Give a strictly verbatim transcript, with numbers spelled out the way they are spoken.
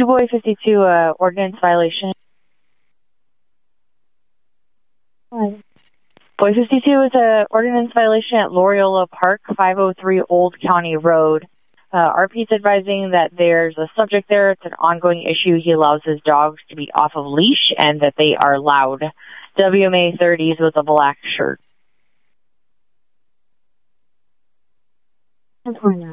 two boy fifty-two, uh, ordinance violation. Hi. Boy fifty-two is a ordinance violation at Loyola Park, five oh three Old County Road. Uh, R P is advising that there's a subject there. It's an ongoing issue. He allows his dogs to be off of leash and that they are loud. W M A thirties with a black shirt. ten twenty-nine.